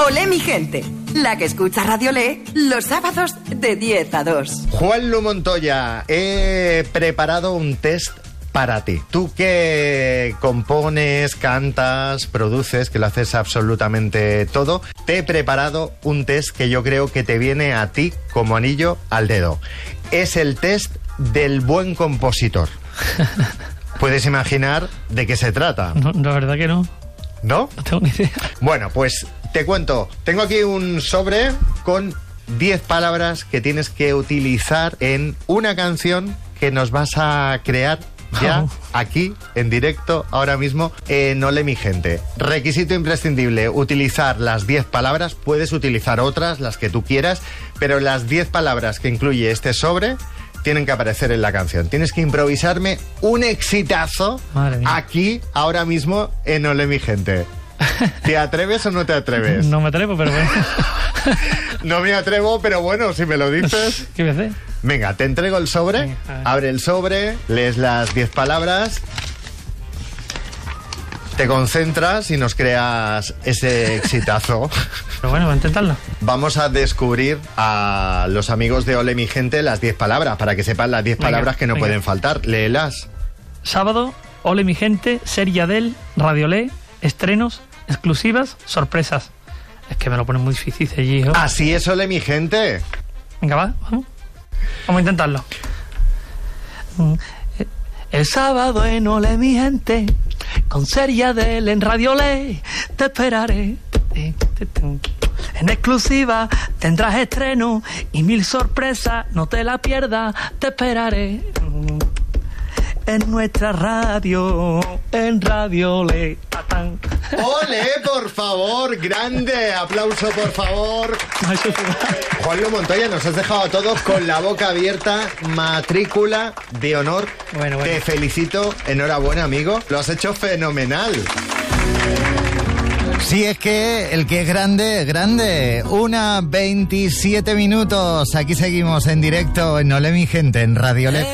Olé mi gente, la que escucha Radio Olé los sábados de 10 a 2. Juanlu Montoya, he preparado un test para ti. Tú que compones, cantas, produces, que lo haces absolutamente todo, te he preparado un test que yo creo que te viene a ti como anillo al dedo. Es el test del buen compositor. ¿Puedes imaginar de qué se trata? No, la verdad que no. ¿No? No tengo ni idea. Bueno, pues te cuento. Tengo aquí un sobre con 10 palabras que tienes que utilizar en una canción que nos vas a crear ya aquí, en directo, ahora mismo, en Olé mi gente. Requisito imprescindible, utilizar las 10 palabras. Puedes utilizar otras, las que tú quieras, pero las 10 palabras que incluye este sobre tienen que aparecer en la canción. Tienes que improvisarme un exitazo aquí, ahora mismo, en Olé mi gente. ¿Te atreves o no te atreves? No me atrevo, pero bueno. No me atrevo, pero bueno, si me lo dices. ¿Qué voy a hacer? Venga, te entrego el sobre. Sí, abre el sobre, lees las 10 palabras, te concentras y nos creas ese exitazo. Pero bueno, voy a intentarlo. Vamos a descubrir a los amigos de Olé mi gente las 10 palabras, para que sepan las 10 palabras que no pueden faltar. Léelas. Sábado, Olé mi gente, Serie Adel, Radio Olé, estrenos, exclusivas, sorpresas. Es que me lo ponen muy difícil allí, hijo. Así es, Olé mi gente. Venga, va, vamos. Vamos a intentarlo. El sábado en Olé mi gente, con Serie Adel en Radio Olé, te esperaré. En exclusiva tendrás estreno y 1000 sorpresas, no te la pierdas, te esperaré. En nuestra radio, en Radio Olé. ¡Olé, por favor! ¡Grande! ¡Aplauso, por favor! Juanlu Montoya, nos has dejado a todos con la boca abierta. Matrícula de honor. Bueno. Te felicito. Enhorabuena, amigo. Lo has hecho fenomenal. Sí, es que el que es grande, es grande. 1:27. Aquí seguimos en directo en Olé mi gente, en Radio Olé.